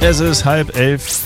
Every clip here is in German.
Es ist 10:30.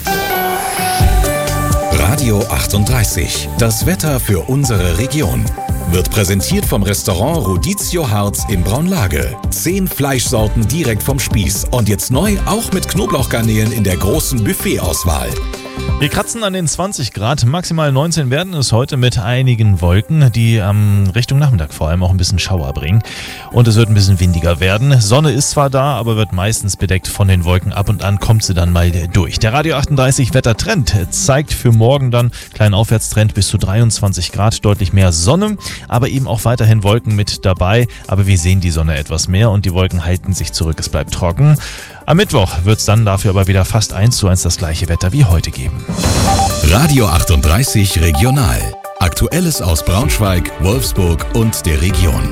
Radio 38. Das Wetter für unsere Region. Wird präsentiert vom Restaurant Rodizio Harz in Braunlage. 10 Fleischsorten direkt vom Spieß. Und jetzt neu auch mit Knoblauchgarnelen in der großen Buffetauswahl. Wir kratzen an den 20 Grad, maximal 19 werden es heute mit einigen Wolken, die Richtung Nachmittag vor allem auch ein bisschen Schauer bringen. Und es wird ein bisschen windiger werden. Sonne ist zwar da, aber wird meistens bedeckt von den Wolken. Ab und an kommt sie dann mal durch. Der Radio 38 Wettertrend zeigt für morgen dann kleinen Aufwärtstrend bis zu 23 Grad, deutlich mehr Sonne, aber eben auch weiterhin Wolken mit dabei. Aber wir sehen die Sonne etwas mehr und die Wolken halten sich zurück. Es bleibt trocken. Am Mittwoch wird es dann dafür aber wieder fast 1:1 das gleiche Wetter wie heute geben. Radio 38 Regional. Aktuelles aus Braunschweig, Wolfsburg und der Region.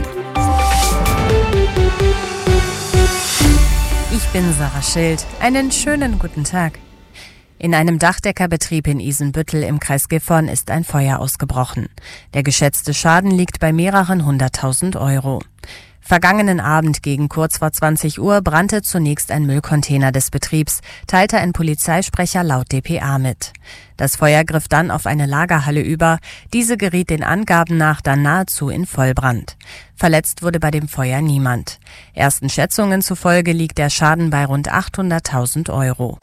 Ich bin Sarah Schild. Einen schönen guten Tag. In einem Dachdeckerbetrieb in Isenbüttel im Kreis Gifhorn ist ein Feuer ausgebrochen. Der geschätzte Schaden liegt bei mehreren 100.000 Euro. Vergangenen Abend gegen kurz vor 20 Uhr brannte zunächst ein Müllcontainer des Betriebs, teilte ein Polizeisprecher laut dpa mit. Das Feuer griff dann auf eine Lagerhalle über. Diese geriet den Angaben nach dann nahezu in Vollbrand. Verletzt wurde bei dem Feuer niemand. Ersten Schätzungen zufolge liegt der Schaden bei rund 800.000 Euro.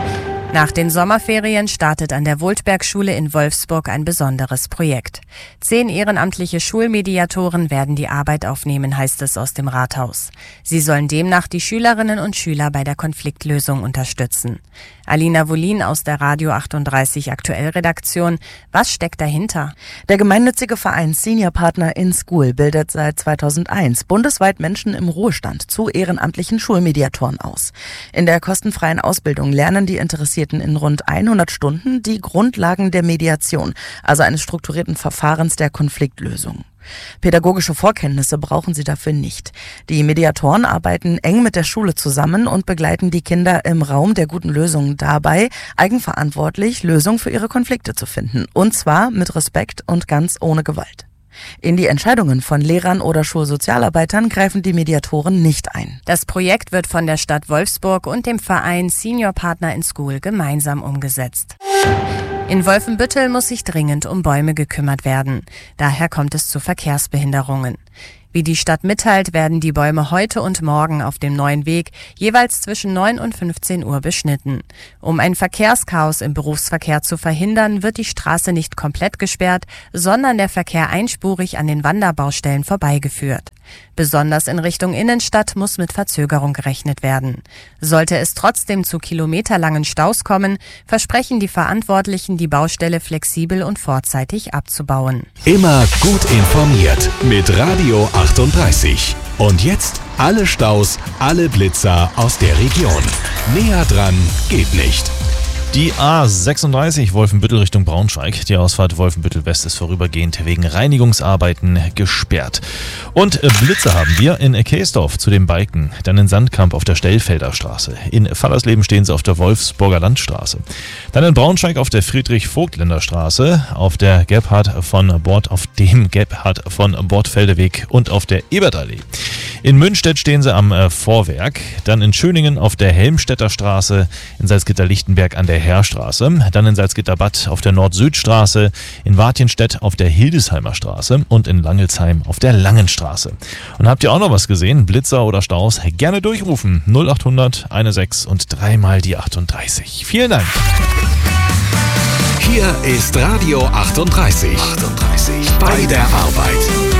Nach den Sommerferien startet an der Wohltberg-Schule in Wolfsburg ein besonderes Projekt. 10 ehrenamtliche Schulmediatoren werden die Arbeit aufnehmen, heißt es aus dem Rathaus. Sie sollen demnach die Schülerinnen und Schüler bei der Konfliktlösung unterstützen. Alina Wolin aus der Radio 38 Aktuell-Redaktion. Was steckt dahinter? Der gemeinnützige Verein Senior Partner in School bildet seit 2001 bundesweit Menschen im Ruhestand zu ehrenamtlichen Schulmediatoren aus. In der kostenfreien Ausbildung lernen die Interessierten in rund 100 Stunden die Grundlagen der Mediation, also eines strukturierten Verfahrens der Konfliktlösung. Pädagogische Vorkenntnisse brauchen sie dafür nicht. Die Mediatoren arbeiten eng mit der Schule zusammen und begleiten die Kinder im Raum der guten Lösungen dabei, eigenverantwortlich Lösungen für ihre Konflikte zu finden. Und zwar mit Respekt und ganz ohne Gewalt. In die Entscheidungen von Lehrern oder Schulsozialarbeitern greifen die Mediatoren nicht ein. Das Projekt wird von der Stadt Wolfsburg und dem Verein Senior Partner in School gemeinsam umgesetzt. In Wolfenbüttel muss sich dringend um Bäume gekümmert werden. Daher kommt es zu Verkehrsbehinderungen. Wie die Stadt mitteilt, werden die Bäume heute und morgen auf dem neuen Weg jeweils zwischen 9 und 15 Uhr beschnitten. Um ein Verkehrschaos im Berufsverkehr zu verhindern, wird die Straße nicht komplett gesperrt, sondern der Verkehr einspurig an den Wanderbaustellen vorbeigeführt. Besonders in Richtung Innenstadt muss mit Verzögerung gerechnet werden. Sollte es trotzdem zu kilometerlangen Staus kommen, versprechen die Verantwortlichen, die Baustelle flexibel und vorzeitig abzubauen. Immer gut informiert mit Radio 38. Und jetzt alle Staus, alle Blitzer aus der Region. Näher dran geht nicht. Die A36 Wolfenbüttel Richtung Braunschweig. Die Ausfahrt Wolfenbüttel West ist vorübergehend wegen Reinigungsarbeiten gesperrt. Und Blitze haben wir in Keesdorf zu den Balken, dann in Sandkamp auf der Stellfelder Straße. In Fallersleben stehen sie auf der Wolfsburger Landstraße. Dann in Braunschweig auf der Friedrich-Vogtländer Straße, auf dem Gebhard von Bordfeldeweg und auf der Ebertallee. In Münstedt stehen sie am Vorwerk, dann in Schöningen auf der Helmstedter Straße, in Salzgitter-Lichtenberg an der Heerstraße, dann in Salzgitter-Bad auf der Nord-Süd-Straße, in Wartjenstedt auf der Hildesheimer Straße und in Langelsheim auf der Langenstraße. Und habt ihr auch noch was gesehen? Blitzer oder Staus? Gerne durchrufen. 0800 16 und 3 mal die 38. Vielen Dank. Hier ist Radio 38. Bei der Arbeit.